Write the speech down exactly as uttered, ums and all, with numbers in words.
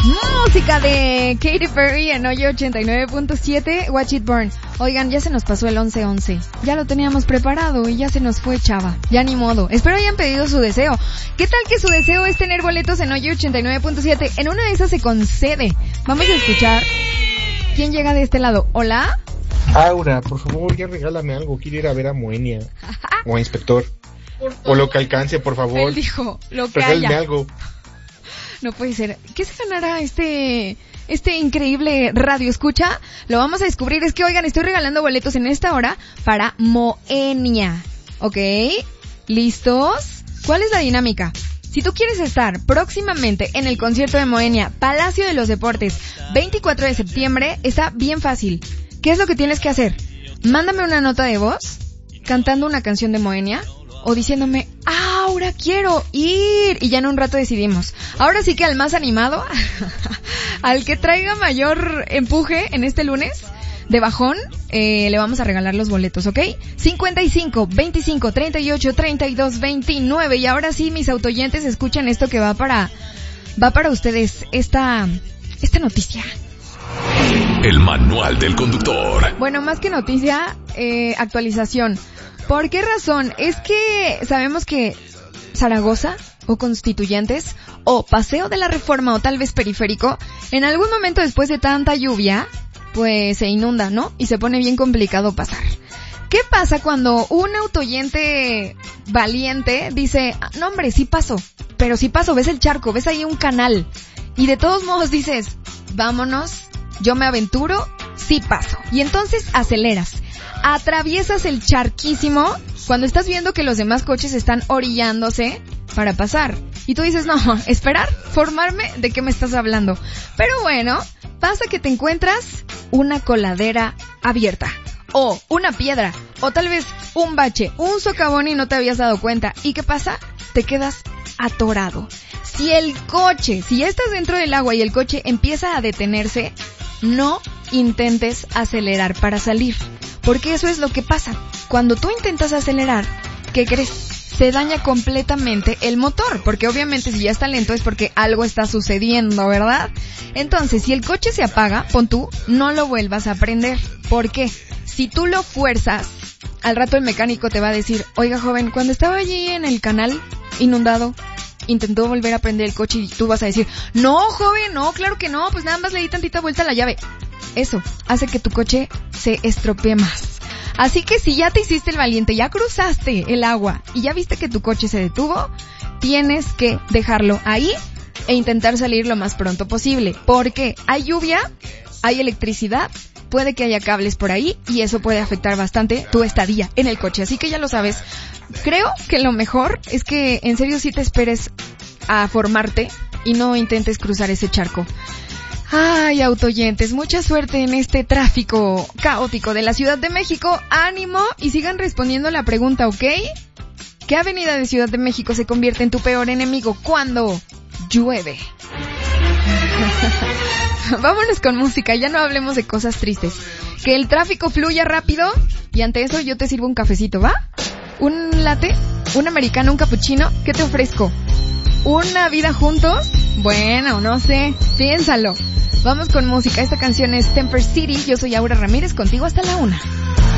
Música de Katy Perry en Hoyo ochenta y nueve punto siete, Watch It Burn. Oigan, ya se nos pasó el once once. Ya lo teníamos preparado y ya se nos fue, chava. Ya ni modo. Espero hayan pedido su deseo. ¿Qué tal que su deseo es tener boletos en Hoyo ochenta y nueve punto siete? En una de esas se concede. Vamos a escuchar quién llega de este lado. ¿Hola? Aura, por favor, ya regálame algo. Quiero ir a ver a Moenia. O a Inspector. O lo que alcance, por favor. Él dijo, lo que regálame haya. algo. No puede ser. ¿Qué se ganará este este increíble radio escucha? Lo vamos a descubrir. Es que, oigan, estoy regalando boletos en esta hora para Moenia. ¿Ok? ¿Listos? ¿Cuál es la dinámica? Si tú quieres estar próximamente en el concierto de Moenia, Palacio de los Deportes, veinticuatro de septiembre, está bien fácil. ¿Qué es lo que tienes que hacer? Mándame una nota de voz cantando una canción de Moenia o diciéndome, Aura, quiero ir. Y ya en un rato decidimos. Ahora sí que al más animado, al que traiga mayor empuje en este lunes de bajón, eh, le vamos a regalar los boletos, ¿ok? cincuenta y cinco, veinticinco, treinta y ocho, treinta y dos, veintinueve. Y ahora sí, mis autoyentes, escuchen esto que va para, va para ustedes, esta, esta noticia. El manual del conductor. Bueno, más que noticia, eh, actualización. ¿Por qué razón? Es que sabemos que Zaragoza, o Constituyentes, o Paseo de la Reforma, o tal vez Periférico, en algún momento después de tanta lluvia, pues se inunda, ¿no? Y se pone bien complicado pasar. ¿Qué pasa cuando un autoyente valiente dice, no hombre, sí paso, pero sí paso, ves el charco, ves ahí un canal, y de todos modos dices, vámonos, yo me aventuro, sí paso, y entonces aceleras, atraviesas el charquísimo cuando estás viendo que los demás coches están orillándose para pasar, y tú dices, no, esperar, formarme, ¿de qué me estás hablando? Pero bueno, pasa que te encuentras una coladera abierta, o una piedra, o tal vez un bache, un socavón y no te habías dado cuenta. ¿Y qué pasa? Te quedas atorado. Si el coche, si ya estás dentro del agua y el coche empieza a detenerse, no intentes acelerar para salir, porque eso es lo que pasa. Cuando tú intentas acelerar, ¿qué crees? Se daña completamente el motor, porque obviamente si ya está lento es porque algo está sucediendo, ¿verdad? Entonces, si el coche se apaga, pon tú, no lo vuelvas a prender. ¿Por qué? Si tú lo fuerzas, al rato el mecánico te va a decir, oiga joven, cuando estaba allí en el canal inundado, intentó volver a prender el coche y tú vas a decir, no joven, no, claro que no, pues nada más le di tantita vuelta a la llave. Eso hace que tu coche se estropee más. Así que si ya te hiciste el valiente, ya cruzaste el agua y ya viste que tu coche se detuvo, tienes que dejarlo ahí e intentar salir lo más pronto posible. Porque hay lluvia, hay electricidad, puede que haya cables por ahí y eso puede afectar bastante tu estadía en el coche. Así que ya lo sabes. Creo que lo mejor es que en serio sí te esperes a formarte y no intentes cruzar ese charco. Ay, autoyentes, mucha suerte en este tráfico caótico de la Ciudad de México. Ánimo y sigan respondiendo la pregunta, ¿ok? ¿Qué avenida de Ciudad de México se convierte en tu peor enemigo cuando llueve? Vámonos con música, ya no hablemos de cosas tristes. Que el tráfico fluya rápido y ante eso yo te sirvo un cafecito, ¿va? ¿Un latte? ¿Un americano? ¿Un cappuccino? ¿Qué te ofrezco? ¿Una vida juntos? Bueno, no sé, piénsalo. Vamos con música, esta canción es Temper City, yo soy Aura Ramírez, contigo hasta la una.